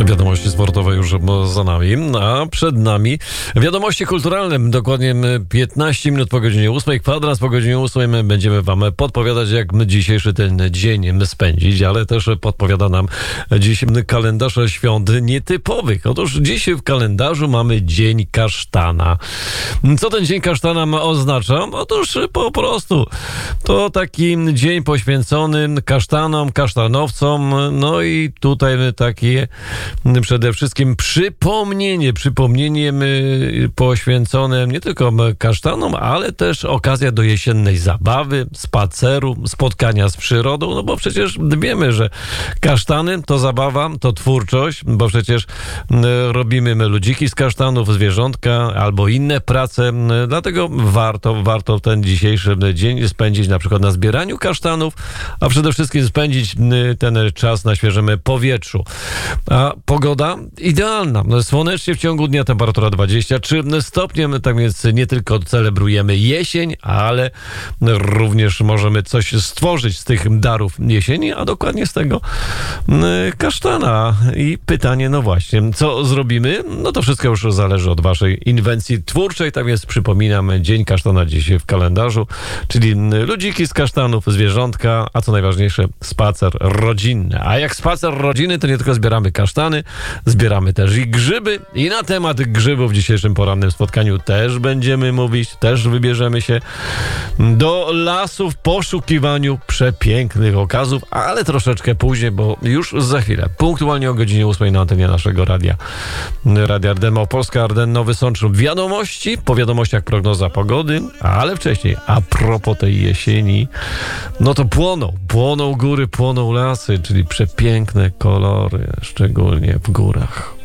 Wiadomości sportowe już za nami, a przed nami wiadomości kulturalne. Dokładnie 15 minut po godzinie 8, kwadrans po godzinie 8 będziemy wam podpowiadać, jak dzisiejszy ten dzień spędzić, ale też podpowiada nam dziś kalendarz świąt nietypowych. Otóż dziś w kalendarzu mamy Dzień Kasztana. Co ten Dzień Kasztana oznacza? Otóż po prostu to taki dzień poświęcony kasztanom, kasztanowcom, no i tutaj takie przede wszystkim przypomnienie poświęcone nie tylko kasztanom, ale też okazja do jesiennej zabawy, spaceru, spotkania z przyrodą, no bo przecież wiemy, że kasztany to zabawa, to twórczość, bo przecież robimy ludziki z kasztanów, zwierzątka albo inne prace, dlatego warto ten dzisiejszy dzień spędzić na przykład na zbieraniu kasztanów, a przede wszystkim spędzić ten czas na świeżym powietrzu. A pogoda idealna. Słonecznie w ciągu dnia, temperatura 23 stopnie, tak więc nie tylko celebrujemy jesień, ale również możemy coś stworzyć z tych darów jesieni, a dokładnie z tego kasztana. I pytanie, no właśnie, co zrobimy? No to wszystko już zależy od waszej inwencji twórczej, tak więc przypominam, Dzień Kasztana dziś w kalendarzu, czyli ludziki z kasztanów, zwierzątka, a co najważniejsze, spacer rodzinny. A jak spacer rodzinny, to nie tylko zbieramy kasztany, zbieramy też i grzyby. I na temat grzybów w dzisiejszym porannym spotkaniu też będziemy mówić, też wybierzemy się do lasu w poszukiwaniu przepięknych okazów, ale troszeczkę później, bo już za chwilę, punktualnie o godzinie 8 na antenie naszego Radia Arden Małopolska, Arden Nowy Sącz. Wiadomości, po wiadomościach prognoza pogody, ale wcześniej, a propos tej jesieni, no to płoną góry, płoną lasy, czyli przepiękne kolory, szczególnie w górach.